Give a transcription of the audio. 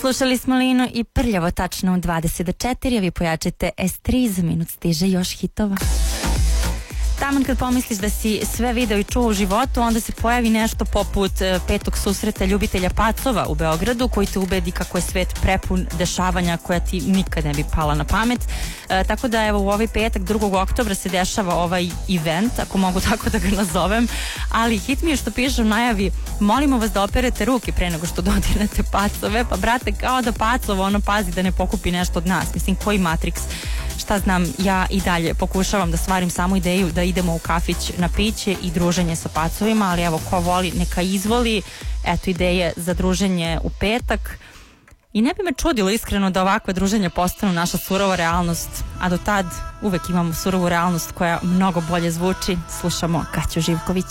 Slušali smo Linu i Prljavo tačno u 20 do 4, a vi pojačite S3, za minut stiže još hitova. Taman kad pomisliš da si sve video i čuo u životu, onda se pojavi nešto poput petog susreta ljubitelja pacova u Beogradu, koji te ubedi kako je svet prepun dešavanja koja ti nikad ne bi pala na pamet. Tako da evo u ovaj petak 2. oktobra se dešava ovaj event, ako mogu tako da ga nazovem, ali hit mi je što piše u najavi: molimo vas da operete ruke pre nego što dodirnete pacove. Pa brate, kao da pacovo ono pazi da ne pokupi nešto od nas. Mislim, koji Matrix? Šta znam, ja i dalje pokušavam da stvarim samu ideju da idemo u kafić na piće i druženje sa pacovima, ali evo, ko voli neka izvoli. Eto ideje za druženje u petak. I ne bi me čudilo iskreno da ovakve druženje postanu naša surova realnost, a do tad uvek imamo surovu realnost koja mnogo bolje zvuči. Slušamo Kaću Živković.